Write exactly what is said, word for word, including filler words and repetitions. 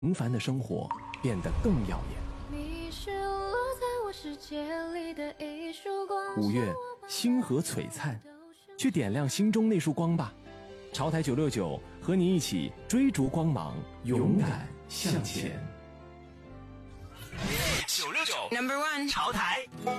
平凡的生活变得更耀眼。 你是落在我世界里的一束光。 五月，星河璀璨，去点亮心中那束光吧。潮台九六九和你一起追逐光芒，勇敢向前。 九六九 Number One 潮台。